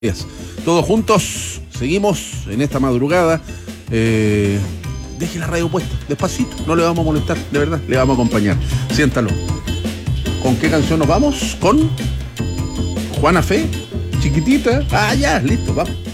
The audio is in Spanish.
Días. Todos juntos, seguimos en esta madrugada. Deje la radio puesta, despacito, no le vamos a molestar, de verdad, le vamos a acompañar. Siéntalo. ¿Con qué canción nos vamos? Con Juana Fe, Chiquitita. Ah, ya, listo, vamos.